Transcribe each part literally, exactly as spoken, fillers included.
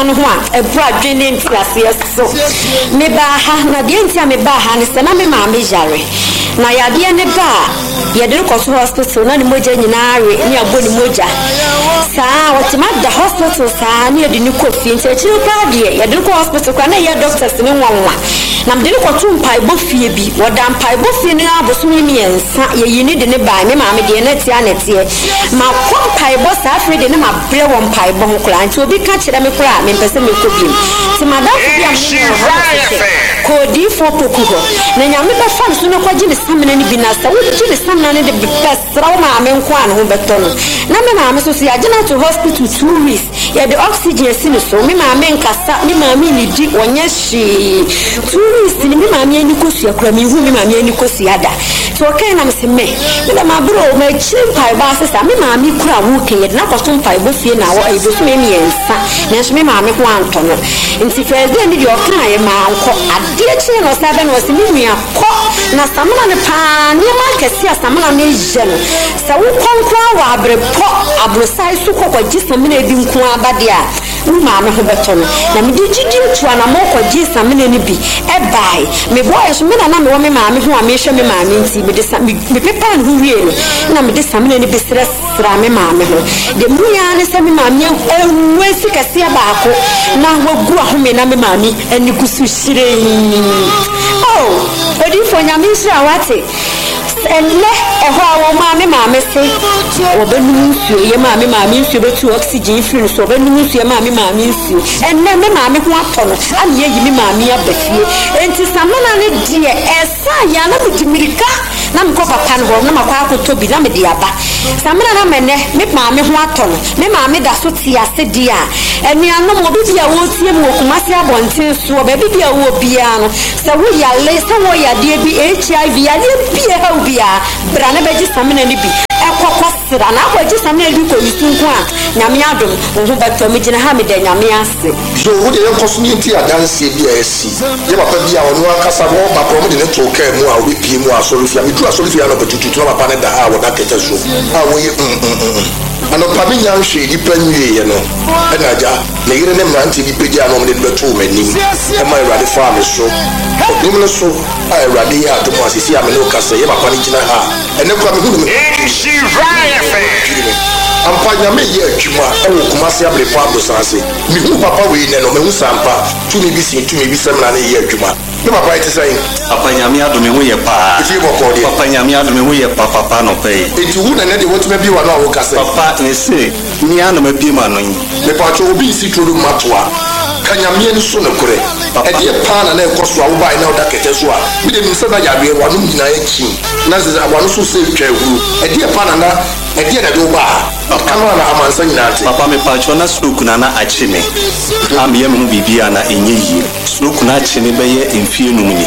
adwuma no ho a ebra adwene ntiase so me ba ha na de ntia me ba ha ne se na me ma me jare na yade ne ba ye de ko hospital na ni moja nyina awe ni abo ni moja saa wotima da hospital saa ni de ni ko fie ntia chi ka de ye de ko hospital kwa na ye doctors ni nwanwa na me de ko tu mpai bo fie bi woda mpai bo fie ni aboso mi miensa ye yini de ne ba me ma me de na tia na tie ma ko mpai bo saa fie de ne ma bre wo mpai bo ho kra nti obi ka kire me kra me pese me ko bi ti ma da fi am ni ko di fo poku ho na nyame ba fa so no ko gi ni samena ni bi na sa wo gi ni samena ni de besra ma me nko an ho beto no na me ma me so si agena to hospital two weeks ya de oxygen si no so me ma me nkasa me ma me ni di onye shi two weeks ni me ma me ni kosu akura me hu me ma me ni kosu ada so okay na me se me me ma bro ma chi pai ba se sa me ma me kura wo ke na ko so pai bo fie na wo e bo so me miensa na so me ma me ho anto no nti first ni di okra ye ma anko ade chi no sa be no se me nua ko na samana ne pa ni ma kesi asamana ne jeno sa wo konkwa wa abre po abrosai su kokwa gisamina bi nko abade a wo ma me ho beto no na me di gidi tuwa na mo kwa gisamina ni bi e bai me boy so me na na me wo me ma me ho a me hwe me ma me nti me de me pepa no wie no na me de samina ni bi sra sra me ma me ho de mu ya ne se me ma me enwe sikasi abaako na wo gu ahome na me ma me ani kusu shire oh odi fo nyame shira wate enle eho awo ma me ma me se obenu nsuo ye ma me ma me nsuo betu oxygen free so obenu nsuo ye ma me ma me nsuo enle me ma me ho ato no am ye yi me ma me abafie enti samana ne die esa ya na me dimirika na me ko papa no na makwa akoto bi na me de aba samana na me ne me ma me ho ato no me ma me da so ti ase di a enuano mo bi bia wo tie mo kumase abonten so ba bi bia wo bia no se wo ya le se wo ya de bi H I V ya de bia ha bia bra na beji samina ni bi ekokwa sira na akwaji samina bi ko yisunku a nyame adom wo ho bato me gina ha me da nyame ase so wo de yenkoso ni nti adanse bi a esi ye papa bi a wono akasa wo ba pro mo de ne to ka mu a wo bi mu a solufia me du a solufia no betutu na papa ne da ha wo da kete so a wo ye mm mm ano pabi nyan hwe di panwie ye no na aja na yire ne mranti bi peja no mo de beto manim e ma irade fa me so odum no so a irade ya to mo asisi a me no kasa ye papa ni gina ha ene kwa me hu me ampanya me ye atwuma e wo kumase abre pa abosase me hu papa we ne no me hu sampa tu me bi si tu me bi semna ne ye atwuma me papa ite sai papa nyame adome hu ye pa ifi boko de papa nyame adome hu ye pa papa no pe enti hu na ne de wotuma bi wa na wo kasa papa ne se ni ana ma bi ma no me pa cho obi si turu matwa kanyame ni so ne kure e de pa na na ekoso a wo bai na wo da kete so a me de mi se na ya we wa no nyina ya chi na se wa no so se twa hu e de pa na na e de na do ba kanu na amansa nyina ate papa me pa cho na stroke na na achi me am ye mu bibia na enye yi stroke na achi ne be ye emfie no mu ni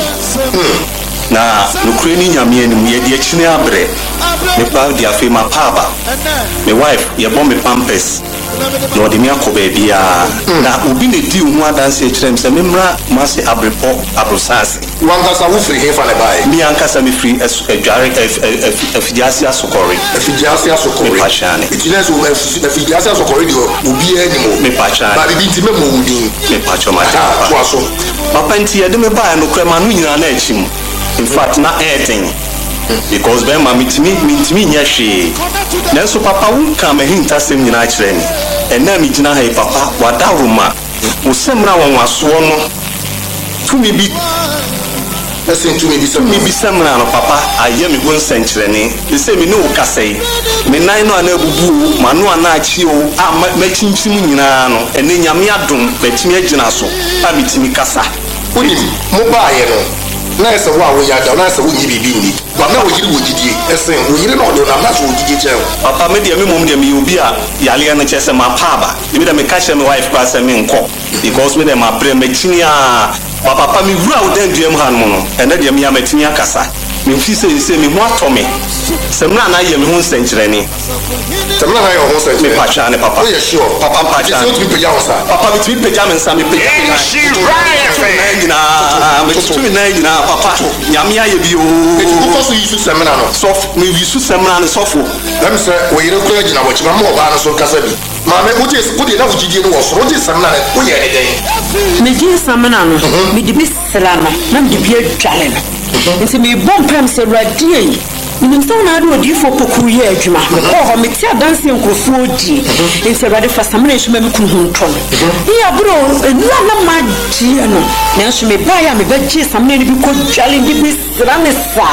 na nukure ni nyame ni mu ye de achi ne abre me pa dia fe ma paba me wife ye bomb me pampers no de mi akoba bia na obi ne di hu adanse kirem se memra mase abrepo abrosase wankasa wo free hefa ne bai mi ankasa me free adware afidiasi asokori afidiasi asokori me pachane itines wo afidiasi asokori dio obi animo me pachane ba bibi ntime mo wudi me pacho ma ta to aso papa nti ye de me bai no krema no nyina na achim in fact na anything because ben ma mitimi mitimi nya hwe nanso papa wo ka ma hinta sem nyina kire ni ena mi gina ha papa wada roma wo semra wonwaso no tumi bi esen tumi bi tumi bi semra no papa aye mi gon senkire ni e se mi no kasai me nan no ana bubu ma no ana achi o a ma chinchim nyina no ene nyame adom betimi agina so a mitimi kasa woni mo ba ye no na ese wa wo ya da na ese wo yi bibi ni ba na wo yiri wo gidie ese wo yiri no do na na so wo gidie chen papa me dia me mom dia me obi a yale na chese ma paba e bi da me ka che me wife pa se me nko because me dem ma pre me chini a papa me wura wo dan duam han mo no ene dia me ya matini akasa me fi se se me ho atome se mna na ye me ho nsenkire ni se mna na ye ho nsenkire me pa cha ne papa oh yeah sure papa pa cha se o tu pe ja sa papa me tu pe ja me nsa me pe na me tu me na na papa nyame aye bi o e tu ko so yisu se mna no sof me yisu se mna no sofo I'm saying, we don't clear in our Chimamo, so Casabi. Mamma, what is put in our G D was, what is some night? We are anything. Media Samanano, me the best Salama, not the beer challenge. Into me, bomb pam said right dear. Minimum na do di for poku ye adwuma ko me tia dance nkofo di nse bade fa samene hwe me kun hunton ya bro na na ma di no na hwe me ba ya me ba gi samene bi ko dwale bi bi sra me sa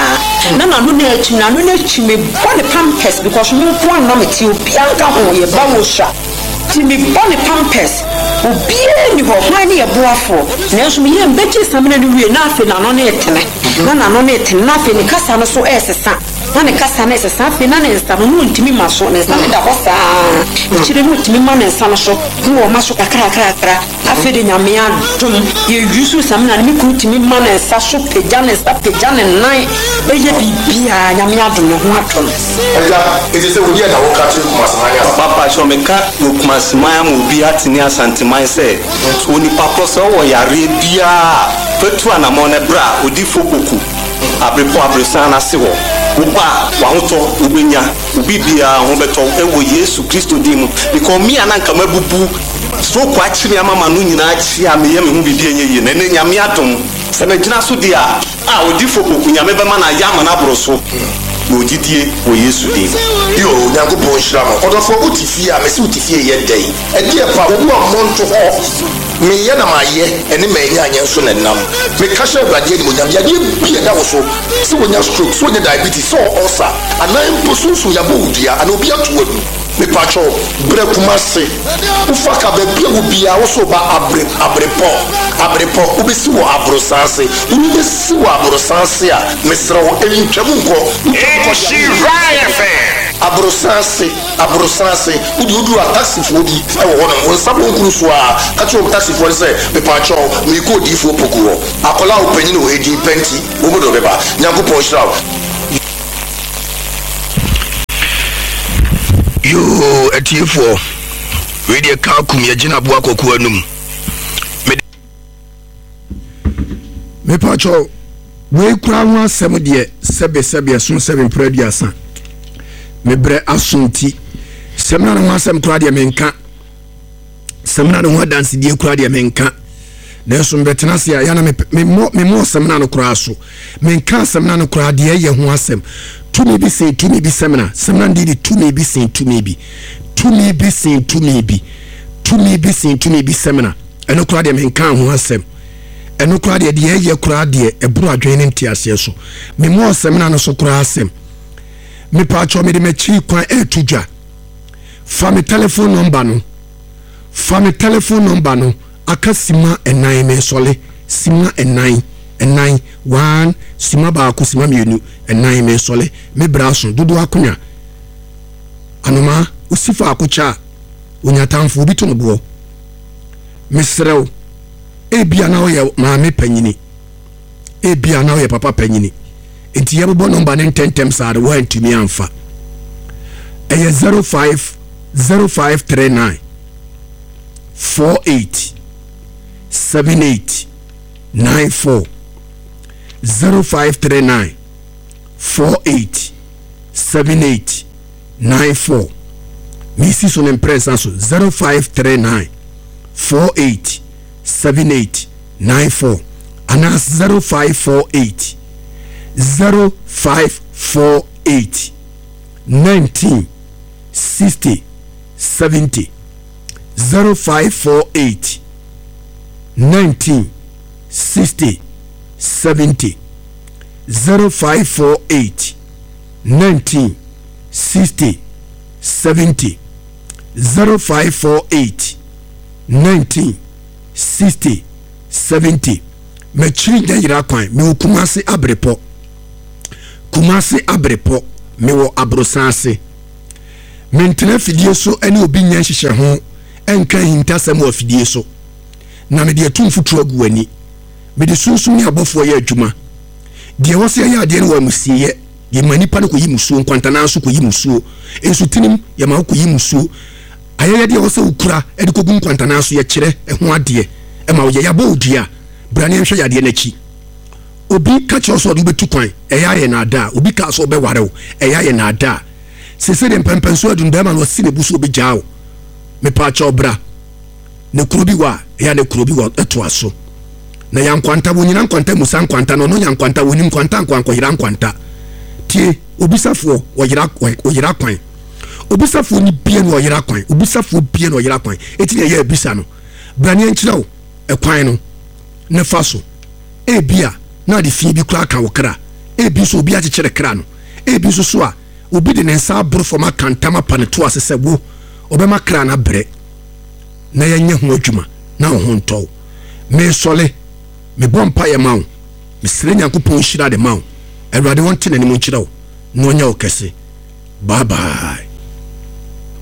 na na no na achi na no na achi me bone pampers because me po na me ti obi anka ho ye ba wo sha ti me bone pampers obi ni ho hwan ne ye boafo na hwe me ye ba gi samene no wie na afi na no na etene na na no na etene na afi ni kasa no so ese na ne kasa na sesa fe na ne nsa no ntimi maso ne nsa da hosa chire no ntimi ma ne nsa no so no maso kakra kakra afi de nyame adum ye yusu sam na me ku ntimi ma ne nsa so peja ne nsa peja ne nan e ye bibia nyame adum no ho atom eja ese se wo ye na wo ka tiri kuma samanya papa so me ka wo kuma samanya mo bi atini asanteman se so ni papa so wo yare bia fetu anamo ne bra odi fokoku abripo abrisana se wo uba wahuto ubenya ubibia hobeto ewo Yesu Kristo dimu because me ananka mabubu so kwa chiri amama no nyina achi ameye me hu bibia nye ye na ne nyame adom se na gina so dia a odifo koku nyame be ma na yama na broso no gidie wo Yesu dimu yo nyango bo shirama odofo utifia me si utifia ye dai e die pa wo amonto ho me ye na maye ene ma nya anya so na nam me kasha awade ni mo nyam ya bi da wo so si wo nya stroke so nya diabetes so ulcer anan posunsu ya bo udua ana obi atoa du me pacho bre kumase ufa ka be bia wo bia wo so ba abre abrepo abrepo ubisi wo abrosanse uni bisi wo abrosanse a mesra wo entwamu nko ko shi raya abrosanse abrosanse udi udu a taxi fo bi e wo hono won sabo nkuru so a ka cho taxi fo se me pacho me ko di fo pokuo akola opanyin o edi penti wo bodo beba nyankopon shira yo etiefo we dey ka kum ye gina bo akoku anum me pacho we kura ho asem de sebe sebe so sebe pradi asa me bre asunti semna no asem kura de menka semna no dance de kura de menka na so mbetena se ya na me me mo semna no kura so menka semna no kura de ye ho asem to me be say to me be semna semna ndi to me be say to me be to me be say to me be to me be say to me be semna eno kura de menka ho asem eno kura de de ye kura de eburu adwen ntiase so me mo semna no so kura asem me pacho me de me chi kwan etuja fa me telephone number no fa me telephone number no aka sima enan me sole sima enan enan one sima ba ko sima mienu enan me sole me braso dudu akonya anoma usifa akocha onyatamfo bi to no bo mesrew ebia na oye maame panyini ebia na oye papa panyini enti yebo number nen ten times are one to me amfa eye zero five zero five three nine four eight seven eight nine four zero five three nine four eight seven eight nine four misi so nempresa so zero five three nine four eight seven eight nine four and zero five four eight zero five four eight nineteen sixty seventy zero five four eight nineteen sixty seventy zero five four eight nineteen sixty seventy zero five four eight nineteen sixty seventy me chiri da yira kwan me Kumasi abrepo Kumasi abrepo me wo abrosanse me ntena fidie so ene obi nya hihye ho enka hintasem wo fidie so na me de atumfutu agu ani me de sunsun ni abofo ya adwuma de wo se ya de ne wa musiye ye manipa no koyi musuo nkwantana so koyi musuo ensu tinim ye ma koyi musuo ayeye de wo se ukura e de kogu nkwantana so ye kire e ho ade e ma wo ye ya bo odua brane nhwe ya de na chi obi ka cho so do betu kwan e ya ye na ada obi ka so be warew e ya ye na ada se se de pempenso adun bema no si ne buso be jaawo me pa cha obra ne kuro bi wa ya ne kuro bi wa eto aso na yankwanta wonyina nkwanta musa nkwanta no no yankwanta wonim kwanta nkwanko yira nkwanta tie obisafo wo yira wo yira kwan obisafo ni bie no yira kwan obisafo bie no yira kwan eti ne ye ebisa no brane enkyira wo ekwan no ne faso e bia na de fie bi kura ka wo kra e bi so obi akyekyere kra no e bi so so a obi de ne nsa aboro fo makantama paneto asese wo obema kra na bre na yenye ho adwuma na ho nto me sole me bompa ye mawo me sire nyankopon hira de mawo Everybody want to know no nya okese. Bye bye.